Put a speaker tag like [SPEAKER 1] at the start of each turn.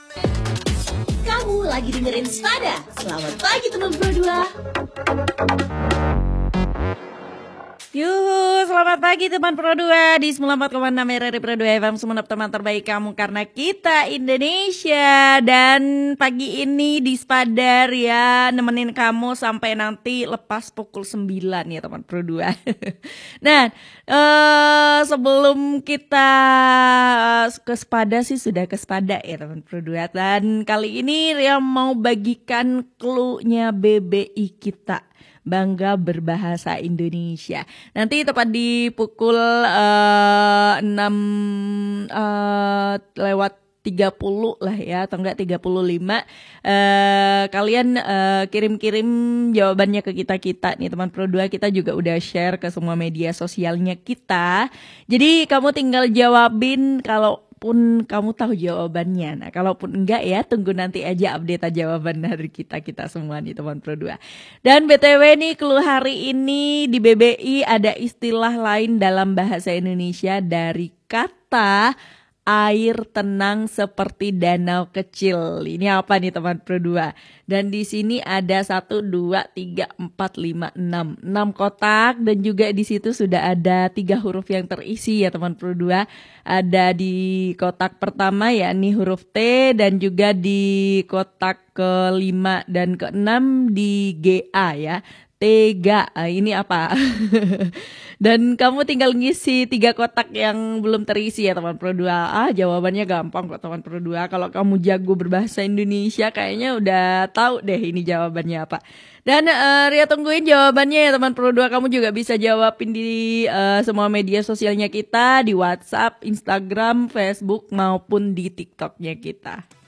[SPEAKER 1] Kamu lagi dengerin Spada. Selamat pagi teman Pro 2.
[SPEAKER 2] Yuhu, selamat pagi teman Pro 2 di 94,6 RRI Pro 2 FM, semua teman terbaik kamu karena kita Indonesia. Dan pagi ini di Spadar ya, nemenin kamu sampai nanti lepas pukul 9 ya teman Pro 2. Nah, sebelum kita ke Spada sih sudah ke Spada ya teman Pro 2. Dan kali ini Ria mau bagikan clue-nya BBI kita. Bangga berbahasa Indonesia. Nanti tepat di pukul 6 lewat 30 lah ya, atau enggak 35. Kalian kirim-kirim jawabannya ke kita nih teman Pro 2. Kita juga udah share ke semua media sosialnya kita. Jadi kamu tinggal jawabin kalau pun kamu tahu jawabannya. Nah, kalaupun enggak ya, tunggu nanti aja update jawaban dari kita semua nih teman Pro 2. Dan BTW nih, clue hari ini di BBI ada istilah lain dalam bahasa Indonesia dari kata air tenang seperti danau kecil. Ini apa nih teman Pro 2? Dan di sini ada 1, 2, 3, 4, 5, 6. 6 kotak dan juga di situ sudah ada 3 huruf yang terisi ya teman Pro 2. Ada di kotak pertama yakni huruf T, dan juga di kotak ke-5 dan ke-6 di GA ya. Tega, ini apa? Dan kamu tinggal ngisi 3 kotak yang belum terisi ya teman Pro 2. Jawabannya gampang kok teman Pro 2. Kalau kamu jago berbahasa Indonesia kayaknya udah tahu deh ini jawabannya apa. Dan Ria tungguin jawabannya ya teman Pro 2. Kamu juga bisa jawabin di semua media sosialnya kita, di WhatsApp, Instagram, Facebook maupun di TikToknya kita.